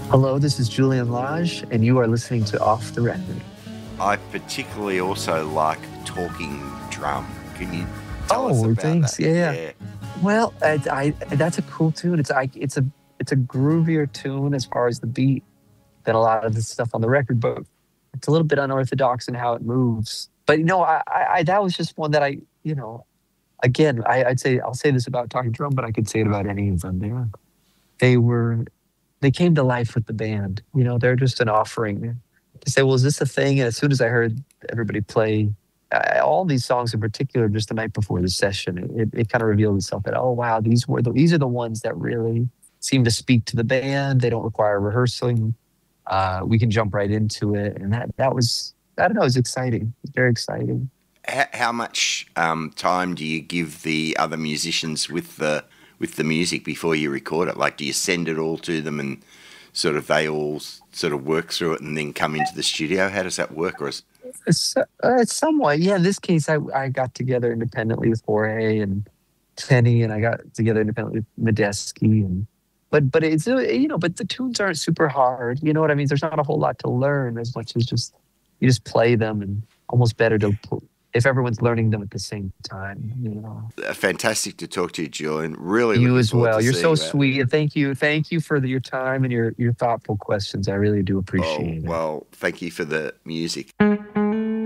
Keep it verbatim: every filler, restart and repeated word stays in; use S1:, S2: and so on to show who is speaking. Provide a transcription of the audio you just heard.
S1: Hello, this is Julian Lage, and you are listening to Off the Record.
S2: I particularly also like Talking Drum. Can you tell us
S1: Oh,
S2: about
S1: thanks.
S2: that?
S1: Yeah. yeah. Well, I, I, that's a cool tune. It's I, it's a it's a groovier tune as far as the beat than a lot of the stuff on the record, but it's a little bit unorthodox in how it moves. But you know, I, I, I that was just one that I, you know, again, I, I'd say I'll say this about Talking Drum, but I could say it about any of them. They were, they were they came to life with the band. You know, they're just an offering to say, well, is this a thing? And as soon as I heard everybody play I, all these songs in particular, just the night before the session, it, it kind of revealed itself that, oh, wow, these were the, these are the ones that really seem to speak to the band. They don't require rehearsing. Uh, we can jump right into it. And that, that was, I don't know, it was exciting. It was very exciting.
S2: How, how much um, time do you give the other musicians with the with the music before you record it? Like, do you send it all to them and sort of they all sort of work through it and then come into the studio? How does that work? Or is
S1: It's, uh, it's somewhat, yeah. In this case, I I got together independently with Jorge and Kenny, and I got together independently with Medeski, and but but it's uh, you know, but the tunes aren't super hard. You know what I mean? There's not a whole lot to learn as much as just you just play them, and almost better to pl- if everyone's learning them at the same time. You know.
S2: uh, fantastic to talk to you, Julian. Really
S1: You
S2: looking
S1: as
S2: forward
S1: well.
S2: to
S1: You're
S2: seeing
S1: so
S2: that.
S1: sweet. Thank you. Thank you for the, your time and your your thoughtful questions. I really do
S2: Oh,
S1: appreciate it.
S2: well, thank you for the music.